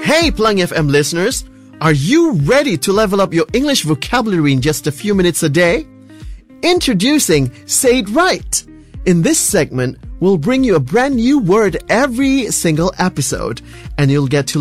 Hey Plang FM listeners, are you ready to level up your English vocabulary in just a few minutes a day? Introducing Say It Right. In this segment, we'll bring you a brand new word every single episode, and you'll get to